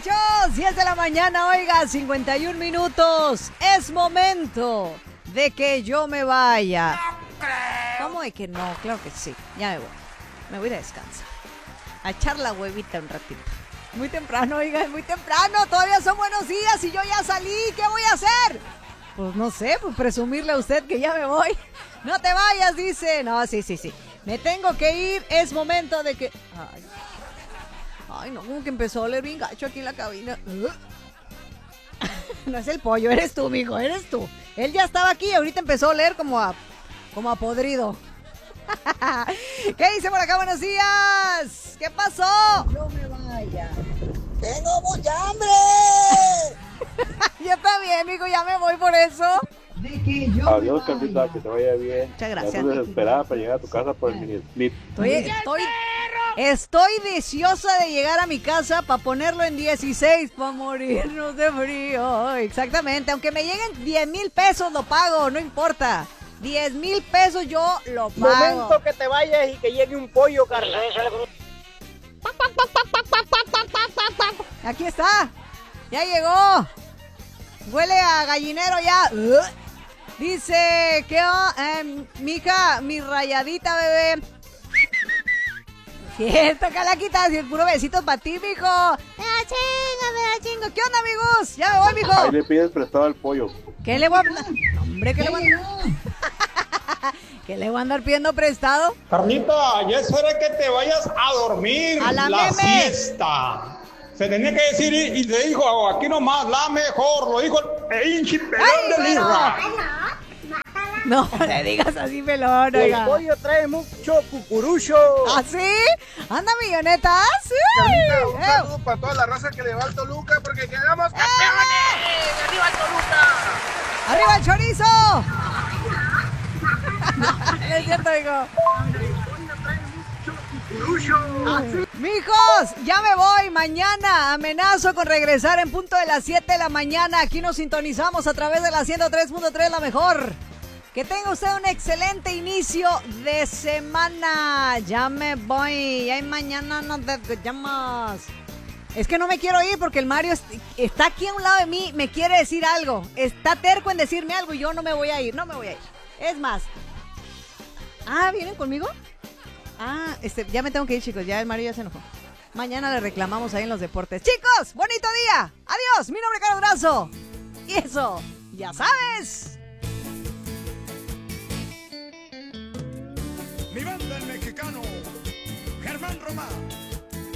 muchachos, 10 de la mañana, oiga, 51 minutos. Es momento de que yo me vaya. ¿Cómo de que no? Claro que sí, ya me voy. Me voy a ir a descansar. A echar la huevita un ratito. Muy temprano, oiga, es muy temprano. Todavía son buenos días y yo ya salí. ¿Qué voy a hacer? Pues no sé, pues presumirle a usted que ya me voy. No te vayas, dice. No, sí. Me tengo que ir, es momento de que... Ay, no, como que empezó a oler bien gacho aquí en la cabina. No es el pollo, eres tú, mijo, eres tú. Él ya estaba aquí y ahorita empezó a oler como a podrido. ¿Qué dice por acá? Buenos días. ¿Qué pasó? No me vaya. ¡Tengo mucha hambre! Yo también, mijo, ya me voy por eso. Adiós, Carlita, que te vaya bien. Muchas gracias. Ya estoy desesperada para llegar a tu casa por el mini split. Estoy deseosa de llegar a mi casa para ponerlo en 16 para morirnos de frío. Exactamente, aunque me lleguen 10,000 pesos lo pago, no importa. 10,000 pesos yo lo pago. Momento que te vayas y que llegue un pollo, Carla. Aquí está, ya llegó. Huele a gallinero ya. Dice que mija, mi rayadita, bebé. Cierto, Calaquita, si el puro besito para ti, mijo. Me da chingo. ¿Qué onda, amigos? Ya me voy, mijo. Ahí le pides prestado al pollo. ¿Qué le voy a... Hombre, ¿qué le voy a... ¿Qué le voy a andar pidiendo prestado? Carlita, ya es hora que te vayas a dormir. A la meme. Siesta. Se tenía que decir y le dijo aquí nomás, la mejor. Lo dijo el hinchi pelón de Lirra. No le digas así, pelón, El oiga. pollo trae mucho cucurucho. ¿Ah, sí? ¿Anda, milloneta? ¡Sí! Carlita, un saludo para toda la raza que le va al Toluca porque quedamos campeones. ¡Arriba el Toluca! ¡Arriba el chorizo! Es cierto, hijo. Mijos, ya me voy. Mañana amenazo con regresar en punto de las 7 de la mañana. Aquí nos sintonizamos a través de la 103.3, la mejor. Que tenga usted un excelente inicio de semana. Ya me voy. Ya mañana nos escuchamos. Es que no me quiero ir porque el Mario está aquí a un lado de mí. Me quiere decir algo. Está terco en decirme algo y yo no me voy a ir. No me voy a ir. Es más. ¿Vienen conmigo? Ya me tengo que ir, chicos. Ya el Mario ya se enojó. Mañana le reclamamos ahí en los deportes. Chicos, bonito día. Adiós. Mi nombre es Carlos Brazo. Y eso, ya sabes. Mi banda el mexicano, Germán Román.